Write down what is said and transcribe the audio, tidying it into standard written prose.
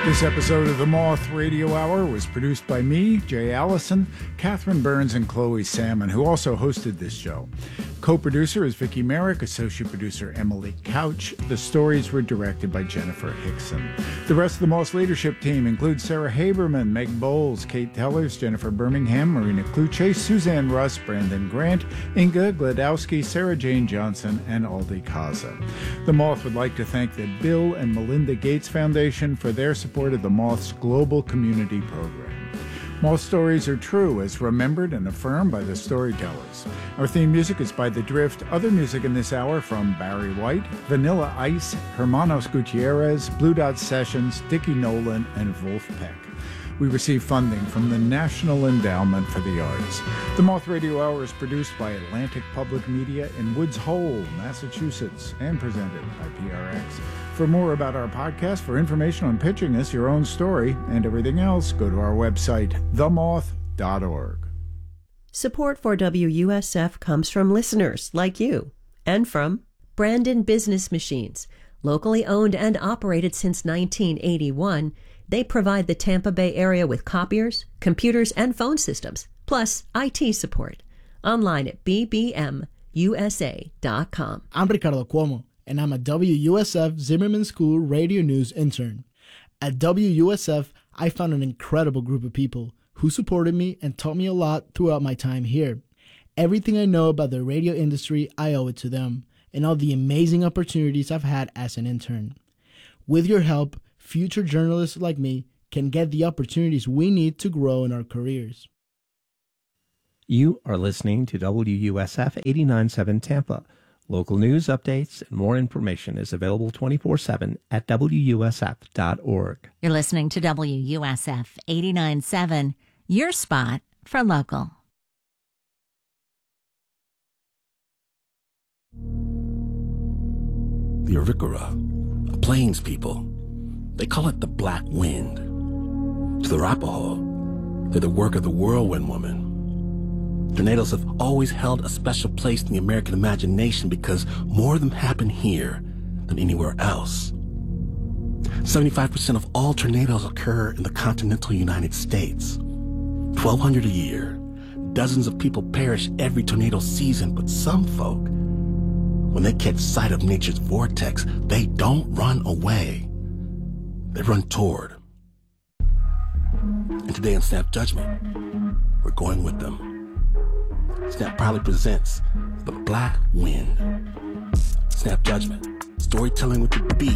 This episode of the Moth Radio Hour was produced by me, Jay Allison, Catherine Burns, and Chloe Salmon, who also hosted this show. Co-producer is Vicki Merrick, associate producer Emily Couch. The stories were directed by Jennifer Hickson. The rest of the Moss leadership team includes Sarah Haberman, Meg Bowles, Kate Tellers, Jennifer Birmingham, Marina Kluche, Suzanne Russ, Brandon Grant, Inga Gladowski, Sarah Jane Johnson, and Aldi Kaza. The Moth would like to thank the Bill and Melinda Gates Foundation for their support of the Moth's global community program. Moth stories are true, as remembered and affirmed by the storytellers. Our theme music is by The Drift. Other music in this hour from Barry White, Vanilla Ice, Hermanos Gutierrez, Blue Dot Sessions, Dickie Nolan, and Wolf Peck. We receive funding from the National Endowment for the Arts. The Moth Radio Hour is produced by Atlantic Public Media in Woods Hole, Massachusetts, and presented by PRX. For more about our podcast, for information on pitching us your own story, and everything else, go to our website, themoth.org. Support for WUSF comes from listeners like you, and from Brandon Business Machines. Locally owned and operated since 1981, they provide the Tampa Bay area with copiers, computers, and phone systems, plus IT support. Online at bbmusa.com. I'm Ricardo Cuomo, and I'm a WUSF Zimmerman School Radio News intern. At WUSF, I found an incredible group of people who supported me and taught me a lot throughout my time here. Everything I know about the radio industry, I owe it to them, and all the amazing opportunities I've had as an intern. With your help, future journalists like me can get the opportunities we need to grow in our careers. You are listening to WUSF 89.7 Tampa. Local news, updates, and more information is available 24/7 at WUSF.org. You're listening to WUSF 89.7, your spot for local. The Arikara, a Plains people, they call it the Black Wind. To the Arapaho, they're the work of the Whirlwind Woman. Tornadoes have always held a special place in the American imagination because more of them happen here than anywhere else. 75% of all tornadoes occur in the continental United States. 1,200 a year. Dozens of people perish every tornado season, but some folk, when they catch sight of nature's vortex, they don't run away. They run toward. And today on Snap Judgment, we're going with them. Snap proudly presents The Black Wind. Snap Judgment, storytelling with the B.